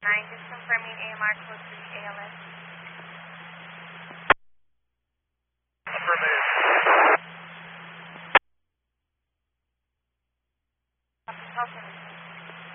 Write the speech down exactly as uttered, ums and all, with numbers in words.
nine, just confirming A M R code three A L S.